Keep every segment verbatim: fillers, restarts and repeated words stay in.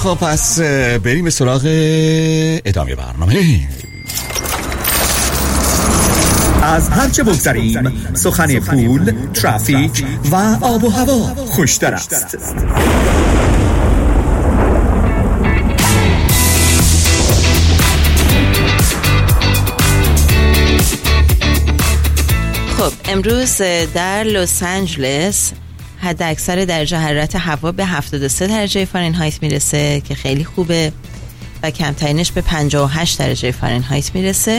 خب پس بریم به سراغ ادامه برنامه. از هرچه بگذریم سخن پول، ترافیک و آب و هوا خوشتر است. خب امروز در لس آنجلس حد اکثر درجه حرارت هوا به هفتاد و سه درجه فارنهایت میرسه که خیلی خوبه و کمترینش به پنجاه و هشت درجه فارنهایت میرسه.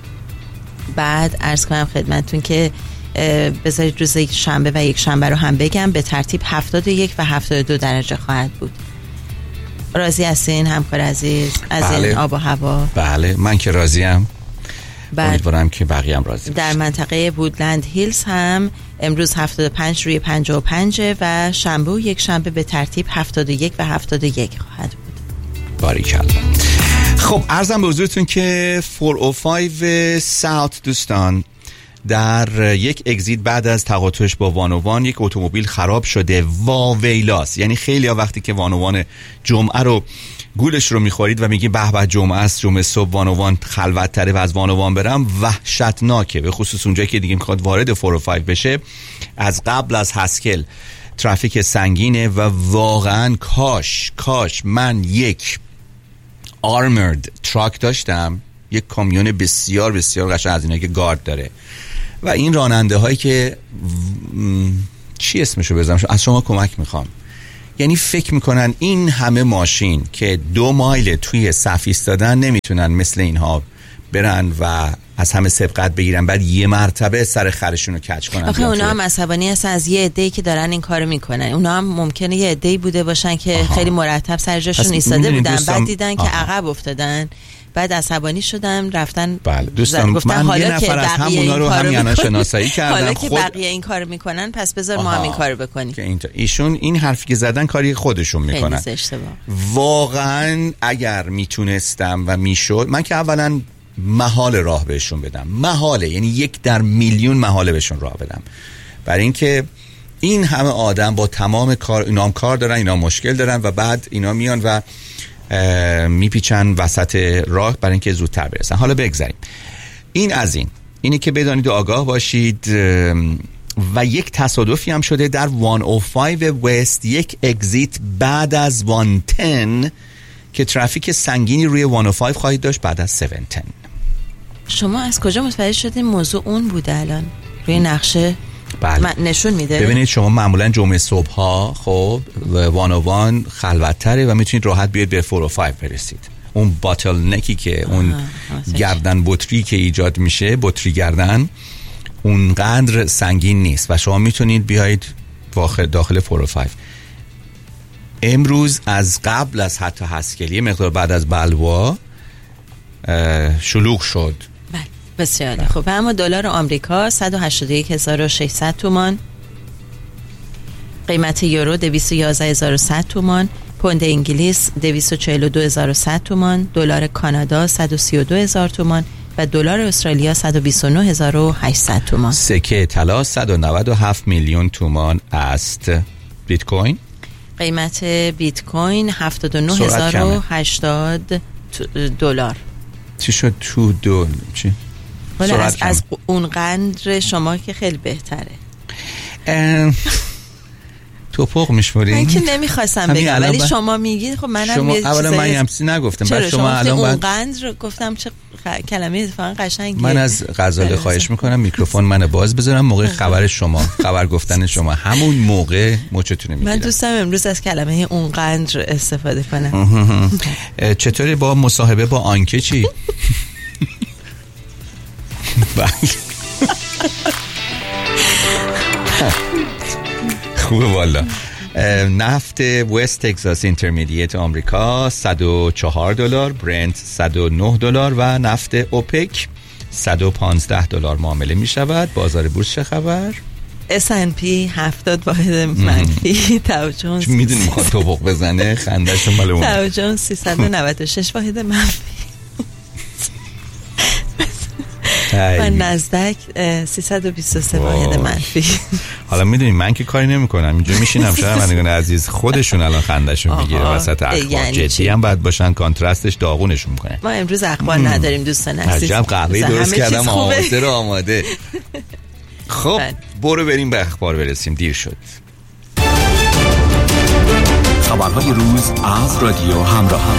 بعد عرض کنم خدمتتون که بذارید روز یک شنبه و یک شنبه رو هم بگم، به ترتیب هفتاد و یک و هفتاد و دو درجه خواهد بود. راضی هستین همکار عزیز از بله. این آب و هوا؟ بله من که راضیم، امیدوارم که بقیه هم راضی در منطقه وودلند هیلز هم امروز هفتاد و پنج روی پنجاه و پنج و شنبه و یک شنبه به ترتیب هفتاد و یک و هفتاد و یک خواهد بود. باریکلا. خب عرضم به حضورتون که چهارصد و پنج ساوت دوستان در یک اگزیت بعد از تقاطعش با وانوان یک اتومبیل خراب شده. واویلاس. یعنی خیلی ها وقتی که وانوان جمعه رو گولش رو میخورید و میگی به به جمعه است، جمعه صبح وانوان خلوت تره و از وانوان برم، وحشتناکه. به خصوص اونجایی که دیگه میخواد وارد چهارصد و پنج بشه. از قبل از هسکل ترافیک سنگینه و واقعا کاش کاش من یک آرمرد تراک داشتم، یک کامیون بسیار بسیار قشنگ از اینایی که گارد داره و این راننده هایی که م... چی اسمشو بذارم، از شما کمک میخوام. یعنی فکر میکنن این همه ماشین که دو مایل توی صف ایستادن نمیتونن مثل اینها برن و از همه سبقت بگیرن، بعد یه مرتبه سر خرشون رو کج کنن. آخه اونا هم عصبانی هستن از یه عده‌ای که دارن این کارو میکنن. اونا هم ممکنه یه عده‌ای بوده باشن که آها. خیلی مرتب سر جاشون ایستاده بودن، بعد دیدن آها. که عقب افتادن، بعد عصبانی شدن رفتن. بله دوستان گفتن من یه نفر از همونا رو همین شناسایی کردم، حالا خود... که بقیه این کارو میکنن پس بذار ما هم این کارو بکنیم. که این ایشون این حرفی که زدن کاری خودشون میکنن. واقعا اگر میتونستم و میشد، من که اولا محال راه بهشون بدم، محاله، یعنی یک در میلیون محاله بهشون راه بدم، برای اینکه این همه آدم با تمام کار، اینا هم کار دارن، اینا مشکل دارن و بعد اینا میان و میپیچن وسط راه برای اینکه زودتر برسن. حالا بگذاریم این از این اینی که بدانید و آگاه باشید. و یک تصادفی هم شده در صد و پنج وست، یک اگزیت بعد از صد و ده که ترافیک سنگینی روی صد و پنج خواهید داشت بعد از هفتصد و ده. شما از کجا متوجه شدین موضوع اون بوده الان روی نقشه؟ بله. نشون میده. ببینید شما معمولا جمعه صبح ها خب وان و وان خلوت تره و میتونید راحت بیاید به چهارصد و پنج برسید. اون باتل نکی که اون گردن بطری که ایجاد میشه، بطری گردن، اونقدر سنگین نیست و شما میتونید بیایید داخل داخل چهارصد و پنج. امروز از قبل از حتی هسکلی مقدار بعد از بلوا شلوغ شد. بله بسیار خوب. اما دلار آمریکا صد و هشتاد و یک هزار و ششصد تومان، قیمت یورو دویست و یازده هزار و صد تومان، پوند انگلیس دویست و چهل و دو هزار و صد تومان، دلار کانادا صد و سی و دو هزار تومان و دلار استرالیا صد و بیست و نه هزار و هشتصد تومان. سکه طلا صد و نود و هفت میلیون تومان است. بیت کوین قیمت بیت کوین هفتاد و نه هزار و هشتاد دلار. چی شد تو دو چی؟ از, از اون قدر شما که خیلی بهتره. توپق میشموری؟ من که نمیخواستم بگم ولی با... شما میگید. خب منم شما اولا من همسی نگفتم. بعد شما الان اون قدر گفتم چه خ... کلمه اتفاقا قشنگه. من از غزاله خواهش میکنم میکروفون منو باز بذارم موقع خبر شما، خبر گفتن شما، همون موقع مچتونه میگیرم. من دوستم امروز از کلمه اون قدر استفاده کنم. چطوری با مصاحبه با آنکه چی؟ خوبه والا. نفت وست تگزاس اینترمدییت آمریکا صد و چهار دلار، برنت صد و نه دلار و نفت اوپک صد و پانزده دلار معامله می شود. بازار بورس چه خبر؟ اس اند پی هفتاد واحد منفی، داو جونز میدونی میخواد توبق بزنه خنده‌شون مال اون، داو جونز سیصد و نود و شش واحد منفی. و نزدک سیصد و بیست و سه واحد منفی. حالا میدونی من که کاری نمیکنم، اینجا میشینم شنوندگان عزیز خودشون الان خندشون میگیره وسط اخبار. یعنی جدی هم باید باشن، کانترستش داغونشون میکنه. ما امروز اخبار مم. نداریم دوستان عزیز. عجب قهوه‌ای درست کردم، آماده رو آماده. خب برو بریم به اخبار برسیم، دیر شد. خبرهای روز از رادیو همراه.